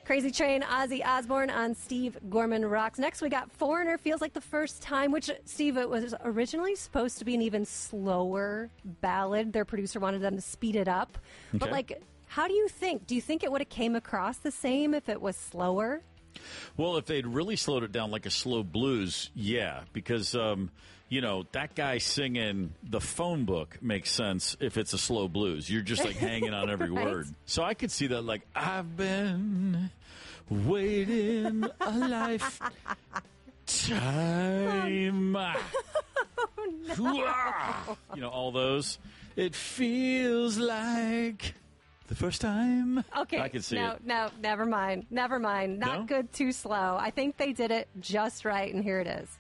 Crazy Train, Ozzy Osbourne on Steve Gorman Rocks. Next, we got Foreigner, Feels Like the First Time, which, Steve, it was originally supposed to be an even slower ballad. Their producer wanted them to speed it up. Okay. But, like, how do you think? Do you think it would have came across the same if it was slower? Well, if they'd really slowed it down like a slow blues, yeah, because, that guy singing The Phone Book makes sense if it's a slow blues. You're just like hanging on every Right. word. So I could see that, like, I've been waiting a lifetime. Oh, no. All those. It feels like the first time. Okay, I can see it. No, never mind. Not No? good, too slow. I think they did it just right, and here it is.